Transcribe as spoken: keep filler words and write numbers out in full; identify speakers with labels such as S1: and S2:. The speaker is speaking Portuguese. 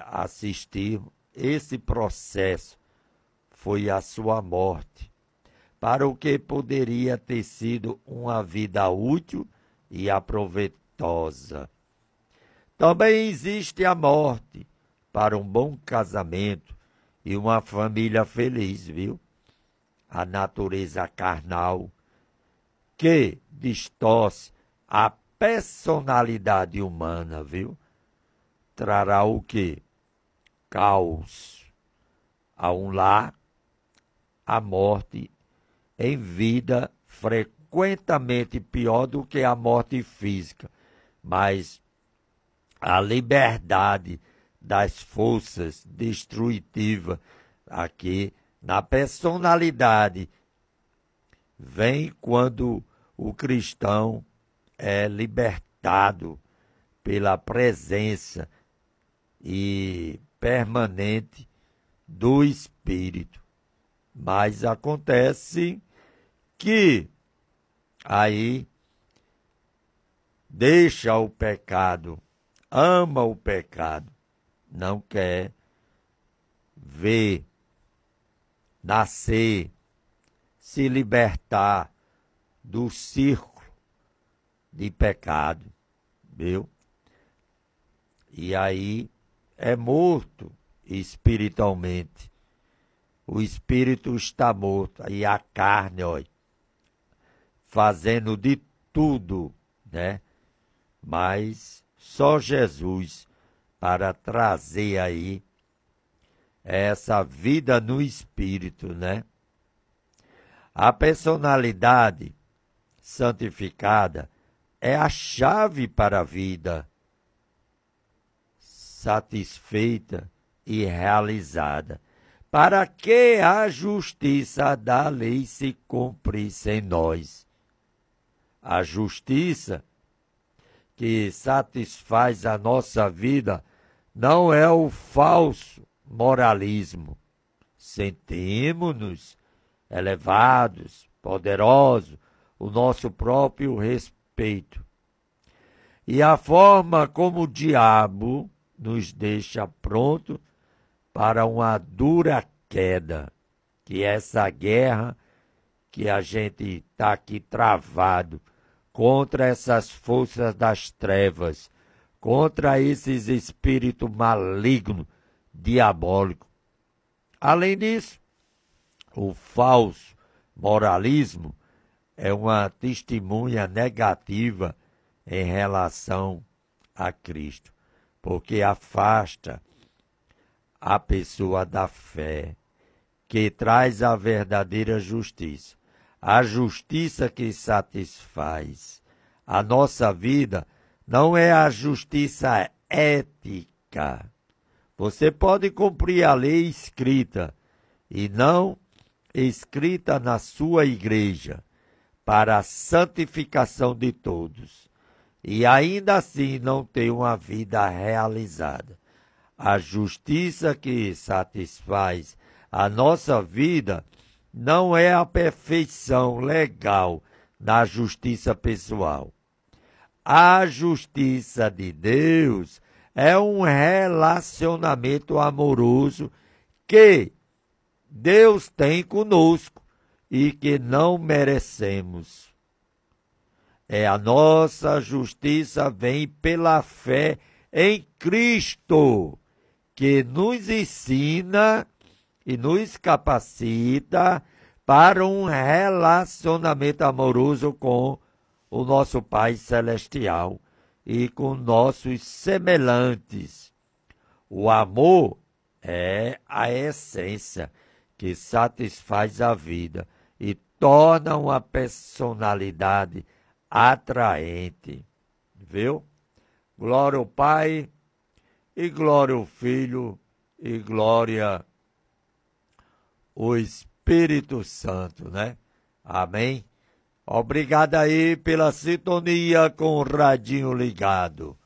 S1: assistir esse processo foi a sua morte, para o que poderia ter sido uma vida útil e aproveitosa. Também existe a morte para um bom casamento e uma família feliz, viu? A natureza carnal, que distorce a personalidade humana, viu? Trará o quê? Caos a um lar, a morte em vida, frequentemente pior do que a morte física, mas a liberdade das forças destrutivas aqui na personalidade vem quando o cristão é libertado pela presença e permanente do Espírito. Mas acontece que aí deixa o pecado, ama o pecado, não quer ver, nascer, se libertar do círculo de pecado, viu? E aí é morto espiritualmente. O espírito está morto, e a carne, olha, fazendo de tudo, né? Mas só Jesus para trazer aí essa vida no espírito, né? A personalidade santificada é a chave para a vida satisfeita e realizada, para que a justiça da lei se cumprisse em nós. A justiça que satisfaz a nossa vida não é o falso moralismo. Sentimos-nos elevados, poderosos, o nosso próprio respeito. E a forma como o diabo nos deixa pronto para uma dura queda, que é essa guerra que a gente está aqui travado contra essas forças das trevas, contra esses espíritos malignos, diabólicos. Além disso, o falso moralismo é uma testemunha negativa em relação a Cristo, porque afasta a pessoa da fé, que traz a verdadeira justiça. A justiça que satisfaz a nossa vida não é a justiça ética. Você pode cumprir a lei escrita e não escrita na sua igreja para a santificação de todos, e ainda assim não ter uma vida realizada. A justiça que satisfaz a nossa vida não é a perfeição legal na justiça pessoal. A justiça de Deus é um relacionamento amoroso que Deus tem conosco e que não merecemos. É a nossa justiça vem pela fé em Cristo, que nos ensina e nos capacita para um relacionamento amoroso com o nosso Pai Celestial e com nossos semelhantes. O amor é a essência que satisfaz a vida e torna uma personalidade atraente. Viu? Glória ao Pai, e glória ao Filho, e glória ao Espírito Santo, né? Amém? Obrigado aí pela sintonia com o radinho ligado.